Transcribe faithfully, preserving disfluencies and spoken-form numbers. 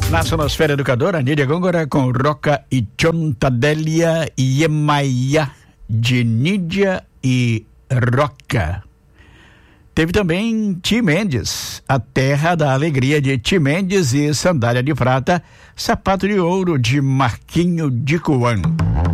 Na Sonosfera Educadora, Nídia Gôngora com Roca e Chontadélia e Emaia de Nídia e Roca. Teve também Tim Mendes, A Terra da Alegria de Tim Mendes e Sandália de Prata, Sapato de Ouro de Marquinho de Coan.